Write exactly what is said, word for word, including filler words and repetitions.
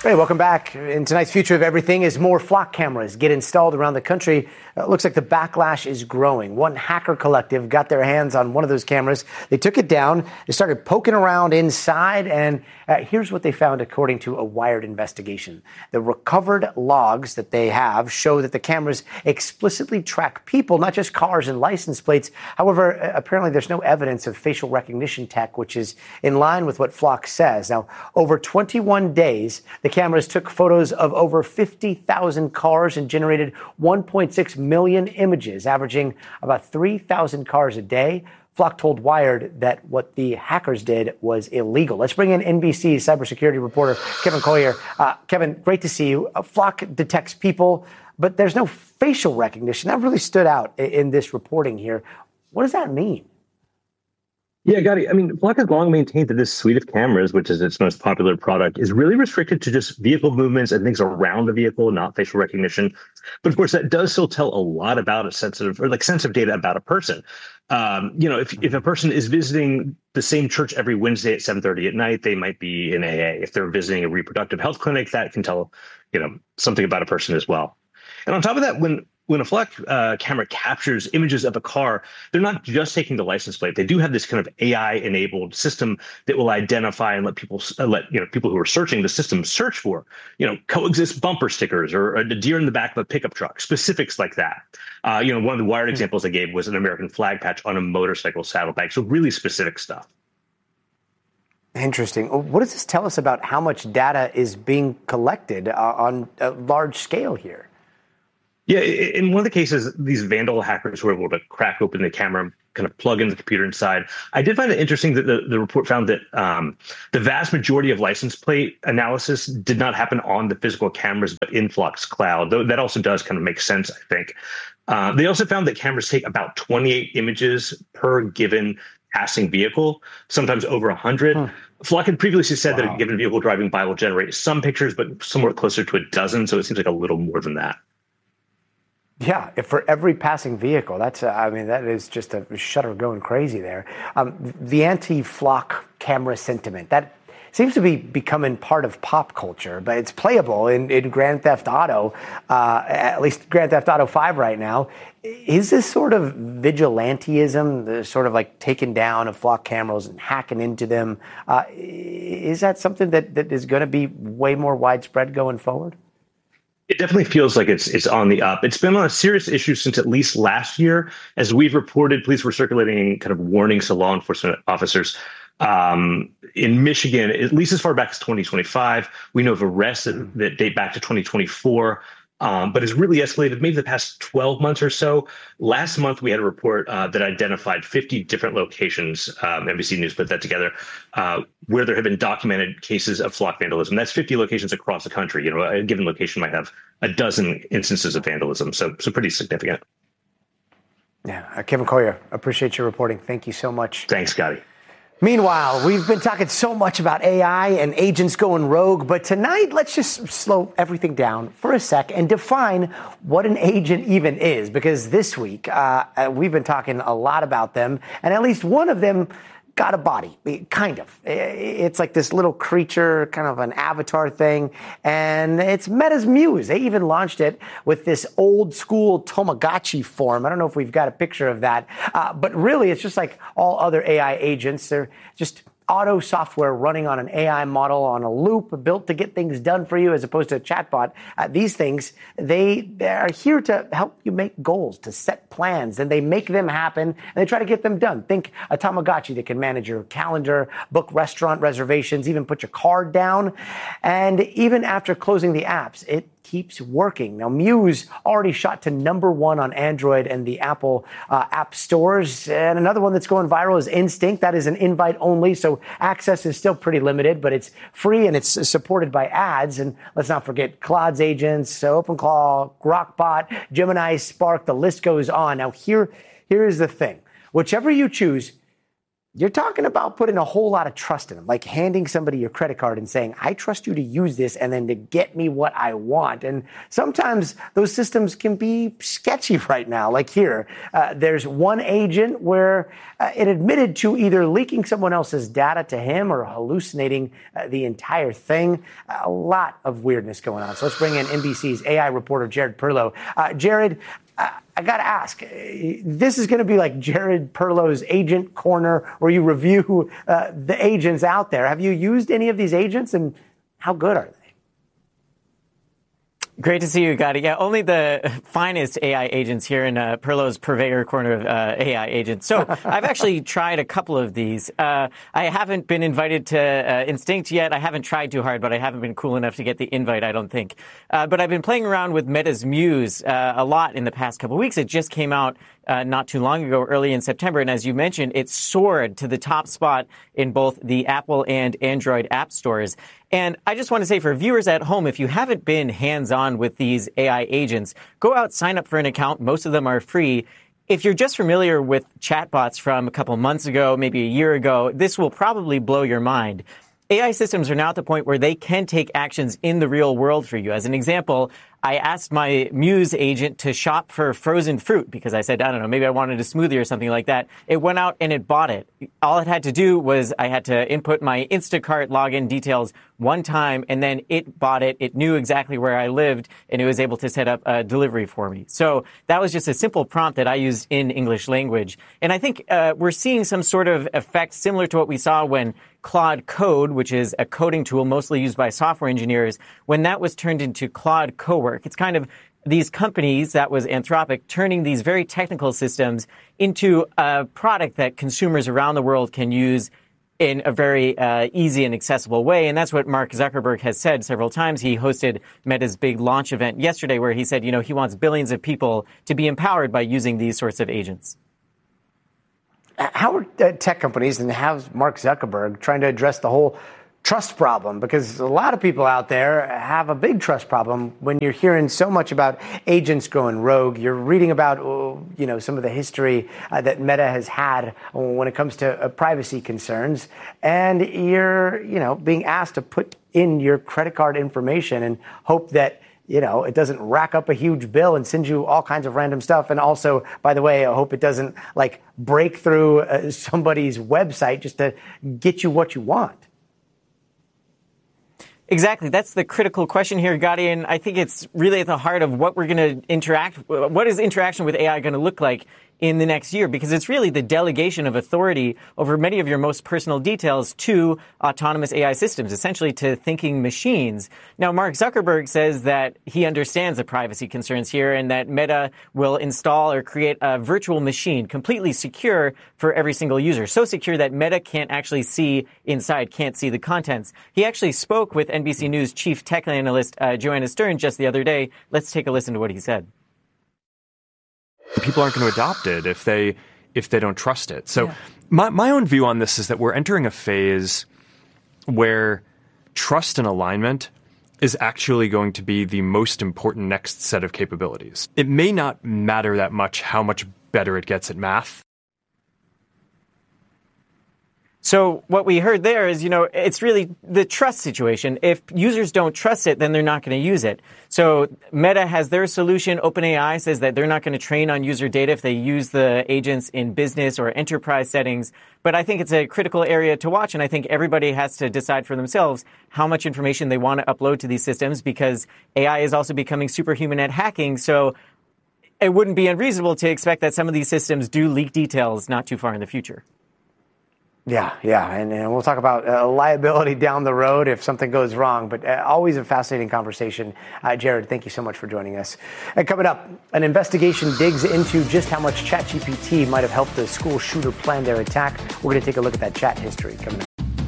Hey, welcome back. In tonight's Future of Everything, as more flock cameras get installed around the country, it looks like the backlash is growing. One hacker collective got their hands on one of those cameras. They took it down. They started poking around inside, and uh, here's what they found according to a Wired investigation. The recovered logs that they have show that the cameras explicitly track people, not just cars and license plates. However, apparently there's no evidence of facial recognition tech, which is in line with what Flock says. Now, over twenty-one days, the cameras took photos of over fifty thousand cars and generated one point six million images, averaging about three thousand cars a day. Flock told Wired that what the hackers did was illegal. Let's bring in N B C cybersecurity reporter Kevin Collier. Uh, Kevin, great to see you. Uh, Flock detects people, but there's no facial recognition. That really stood out in, in this reporting here. What does that mean? Yeah, Gotti. I mean, Flock has long maintained that this suite of cameras, which is its most popular product, is really restricted to just vehicle movements and things around the vehicle, not facial recognition. But of course, that does still tell a lot about a sensitive or like sensitive data about a person. Um, you know, if if a person is visiting the same church every Wednesday at seven thirty at night, they might be in A A. If they're visiting a reproductive health clinic, that can tell, you know, something about a person as well. And on top of that, when When a Flock uh, camera captures images of a car, they're not just taking the license plate. They do have this kind of A I-enabled system that will identify and let people uh, let you know people who are searching the system search for, you know, coexist bumper stickers or a deer in the back of a pickup truck, specifics like that. Uh, you know, one of the Wired examples I gave was an American flag patch on a motorcycle saddlebag. So really specific stuff. Interesting. What does this tell us about how much data is being collected uh, on a large scale here? Yeah, in one of the cases, these vandal hackers were able to crack open the camera, kind of plug in the computer inside. I did find it interesting that the, the report found that um, the vast majority of license plate analysis did not happen on the physical cameras, but in Flock's cloud. Though that also does kind of make sense, I think. Uh, they also found that cameras take about twenty-eight images per given passing vehicle, sometimes over one hundred. Hmm. Flock had previously said wow. that a given vehicle driving by will generate some pictures, but somewhere closer to a dozen. So it seems like a little more than that. Yeah, if for every passing vehicle, that's, uh, I mean, that is just a shudder going crazy there. Um, the anti-Flock camera sentiment, that seems to be becoming part of pop culture, but it's playable in, in Grand Theft Auto, uh, at least Grand Theft Auto five right now. Is this sort of vigilantism, the sort of like taking down of Flock cameras and hacking into them, uh, is that something that, that is going to be way more widespread going forward? It definitely feels like it's it's on the up. It's been on a serious issue since at least last year. As we've reported, police were circulating kind of warnings to law enforcement officers. Um, in Michigan, at least as far back as twenty twenty-five, we know of arrests that, that date back to twenty twenty-four. Um, but it's really escalated maybe the past twelve months or so. Last month, we had a report uh, that identified fifty different locations, um, N B C News put that together, uh, where there have been documented cases of Flock vandalism. That's fifty locations across the country. You know, a given location might have a dozen instances of vandalism, so so pretty significant. Yeah, uh, Kevin Collier, appreciate your reporting. Thank you so much. Thanks, Scotty. Meanwhile, we've been talking so much about A I and agents going rogue, but tonight, let's just slow everything down for a sec and define what an agent even is, because this week, uh, we've been talking a lot about them, and at least one of them got a body, kind of. It's like this little creature, kind of an avatar thing, and it's Meta's Muse. They even launched it with this old school Tamagotchi form. I don't know if we've got a picture of that, uh, but really it's just like all other A I agents. They're just auto software running on an A I model on a loop built to get things done for you as opposed to a chatbot. Uh, these things, they, they are here to help you make goals, to set plans, and they make them happen, and they try to get them done. Think a Tamagotchi that can manage your calendar, book restaurant reservations, even put your card down. And even after closing the apps, it keeps working. Now, Muse already shot to number one on Android and the Apple uh, app stores. And another one that's going viral is Instinct. That is an invite only, so access is still pretty limited, but it's free and it's supported by ads. And let's not forget Claude's agents, OpenClaw, Grokbot, Gemini, Spark, the list goes on. Now, here, here is the thing. Whichever you choose, You're talking about putting a whole lot of trust in them, like handing somebody your credit card and saying, I trust you to use this and then to get me what I want. And sometimes those systems can be sketchy right now. Like here, uh, there's one agent where uh, it admitted to either leaking someone else's data to him or hallucinating uh, the entire thing. A lot of weirdness going on. So let's bring in N B C's A I reporter, Jared Perlow. Uh, Jared, I, I got to ask, this is going to be like Jared Perlow's Agent Corner, where you review uh, the agents out there. Have you used any of these agents, and how good are they? Great to see you, Gotti. Yeah, only the finest A I agents here in uh, Perlow's Purveyor Corner of uh, A I agents. So I've actually tried a couple of these. Uh, I haven't been invited to uh, Instinct yet. I haven't tried too hard, but I haven't been cool enough to get the invite, I don't think. Uh, but I've been playing around with Meta's Muse uh, a lot in the past couple of weeks. It just came out Uh, not too long ago, early in September. And as you mentioned, it soared to the top spot in both the Apple and Android app stores. And I just want to say for viewers at home, if you haven't been hands-on with these A I agents, go out, sign up for an account. Most of them are free. If you're just familiar with chatbots from a couple months ago, maybe a year ago, this will probably blow your mind. A I systems are now at the point where they can take actions in the real world for you. As an example, I asked my Muse agent to shop for frozen fruit because I said, I don't know, maybe I wanted a smoothie or something like that. It went out and it bought it. All it had to do was I had to input my Instacart login details one time, and then it bought it. It knew exactly where I lived, and it was able to set up a delivery for me. So that was just a simple prompt that I used in English language. And I think uh, we're seeing some sort of effect similar to what we saw when Claude Code, which is a coding tool mostly used by software engineers, when that was turned into Claude Cowork. It's kind of these companies, that was Anthropic, turning these very technical systems into a product that consumers around the world can use in a very uh, easy and accessible way. And that's what Mark Zuckerberg has said several times. He hosted Meta's big launch event yesterday where he said, you know, he wants billions of people to be empowered by using these sorts of agents. How are uh, tech companies and how's Mark Zuckerberg trying to address the whole trust problem? Because a lot of people out there have a big trust problem when you're hearing so much about agents going rogue. You're reading about, you know, some of the history uh, that Meta has had when it comes to uh, privacy concerns. And you're, you know, being asked to put in your credit card information and hope that, you know, it doesn't rack up a huge bill and send you all kinds of random stuff. And also, by the way, I hope it doesn't like break through uh, somebody's website just to get you what you want. Exactly. That's the critical question here, Gotti. And I think it's really at the heart of what we're going to interact. What is interaction with A I going to look like in the next year? Because it's really the delegation of authority over many of your most personal details to autonomous A I systems, essentially to thinking machines. Now, Mark Zuckerberg says that he understands the privacy concerns here and that Meta will install or create a virtual machine completely secure for every single user. So secure that Meta can't actually see inside, can't see the contents. He actually spoke with N B C News chief tech analyst uh, Joanna Stern just the other day. Let's take a listen to what he said. People aren't going to adopt it if they if they don't trust it. So yeah. my my own view on this is that we're entering a phase where trust and alignment is actually going to be the most important next set of capabilities. It may not matter that much how much better it gets at math. So what we heard there is, you know, it's really the trust situation. If users don't trust it, then they're not going to use it. So Meta has their solution. OpenAI says that they're not going to train on user data if they use the agents in business or enterprise settings. But I think it's a critical area to watch. And I think everybody has to decide for themselves how much information they want to upload to these systems, because A I is also becoming superhuman at hacking. So it wouldn't be unreasonable to expect that some of these systems do leak details not too far in the future. Yeah, yeah, and, and we'll talk about uh, liability down the road if something goes wrong, but uh, always a fascinating conversation. Uh, Jared, thank you so much for joining us. And coming up, an investigation digs into just how much ChatGPT might have helped the school shooter plan their attack. We're going to take a look at that chat history coming up.